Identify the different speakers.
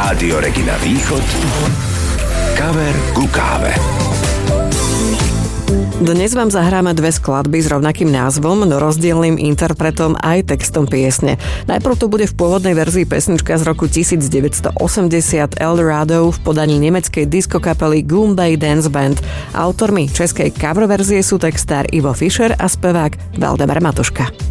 Speaker 1: Rádio Regina Východ. Kaver ku káve.
Speaker 2: Dnes vám zahráme dve skladby s rovnakým názvom, no rozdielnym interpretom aj textom piesne. Najprv to bude v pôvodnej verzii pesnička z roku 1980 Eldorado v podaní nemeckej disco kapely Goombay Dance Band. Autormi českej cover verzie sú textár Ivo Fischer a spevák Valdemar Matuška.